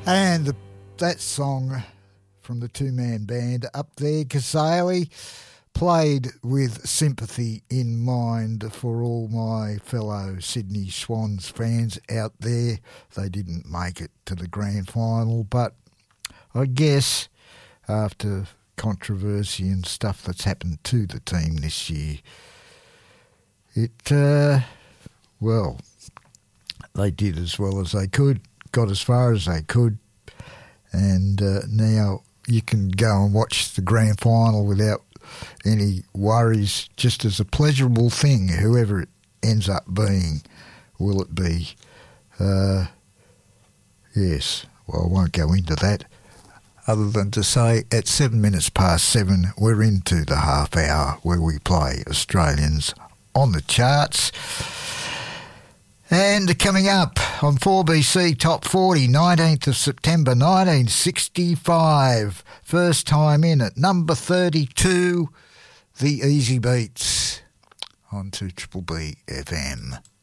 And that song from the two-man band Up There, Cazaly, played with sympathy in mind for all my fellow Sydney Swans fans out there. They didn't make it to the grand final, but I guess after controversy and stuff that's happened to the team this year, well, they did as well as they could, got as far as they could, and now you can go and watch the grand final without any worries, just as a pleasurable thing, whoever it ends up being, will it be. Yes, well, I won't go into that, other than to say at 7 minutes past 7, we're into the half hour where we play Australians on the charts. And coming up on 4BC Top 40, 19th of September 1965. First time in at number 32, The Easy Beats on 2BB FM.